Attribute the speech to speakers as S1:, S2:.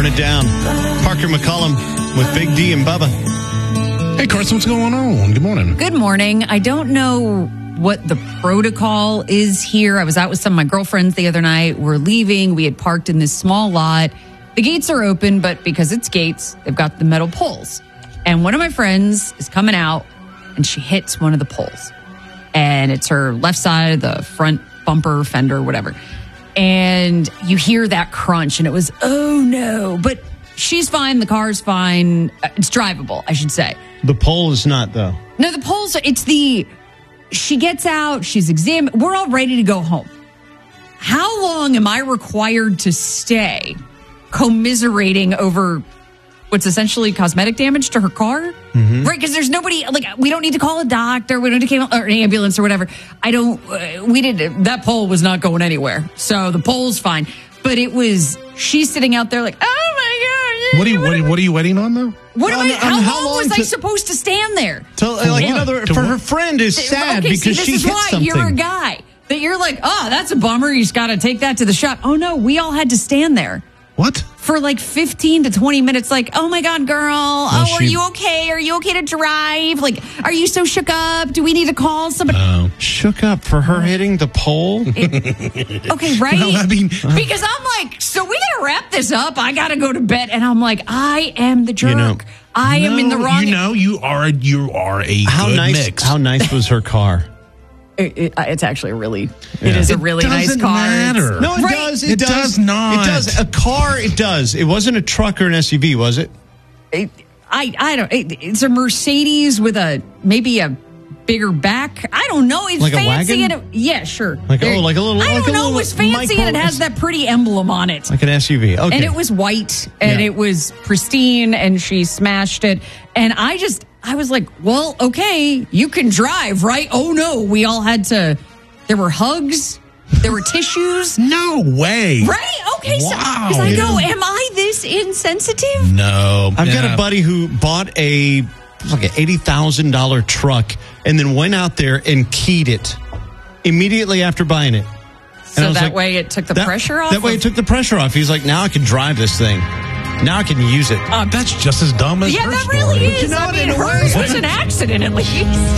S1: Burn It Down. Parker McCollum with Big D and Bubba.
S2: Hey, Carson, what's going on? Good morning.
S3: Good morning. I don't know what the protocol is here. I was out with some of my girlfriends the other night. We're leaving. We had parked in this small lot. The gates are open, but because it's gates, they've got the metal poles. And one of my friends is coming out, and she hits one of the poles. And it's her left side of the front bumper, fender, whatever. And you hear that crunch, and it was, oh no. But she's fine. The car's fine. It's drivable, I should say.
S1: The pole is not, though.
S3: No, the poles, she gets out, she's examined. We're all ready to go home. How long am I required to stay commiserating over what's essentially cosmetic damage to her car? Mm-hmm. Right, because there's nobody, we don't need to call a doctor, we don't need to call an ambulance or whatever. That pole was not going anywhere. So the pole's fine. But she's sitting out there like, oh my God.
S2: What are you waiting on, though?
S3: How long was I supposed to stand there?
S1: For her friend is sad because she hit something.
S3: You're a guy that you're like, oh, that's a bummer. You just got to take that to the shop. Oh no, we all had to stand there.
S2: What?
S3: For 15 to 20 minutes, oh my God, girl. Are you okay? Are you okay to drive? Are you so shook up? Do we need to call somebody?
S1: Shook up for her hitting the pole?
S3: Okay, right?
S2: Well,
S3: because I'm like, so we got to wrap this up. I got to go to bed. And I'm like, I am the jerk. I am in the wrong.
S2: You are a good mix.
S1: How nice was her car?
S3: It's actually it is a really nice car.
S2: Matter.
S1: No, it does.
S2: It does not.
S1: It does. A car, it does. It wasn't a truck or an SUV, was it?
S3: I don't. It's a Mercedes with maybe a bigger back. I don't know. It's
S1: like
S3: fancy.
S1: A wagon?
S3: Yeah, sure.
S1: Like a little.
S3: I don't know. It was fancy and it has that pretty emblem on it.
S1: Like an SUV. Okay.
S3: And it was white and it was pristine and she smashed it. And I was like, well, okay, you can drive, right? Oh, no, we all had to. There were hugs. There were tissues.
S2: No way.
S3: Right? Okay.
S2: Wow.
S3: Because I go, am I this insensitive?
S2: No.
S1: I've got a buddy who bought an $80,000 truck and then went out there and keyed it immediately after buying it.
S3: So that way it took the pressure off?
S1: That way it took the pressure off. He's like, now I can drive this thing. Now I can use it.
S2: That's just as dumb as her
S3: that
S2: story.
S3: really is.
S1: You know,
S3: hers was an accident, at least.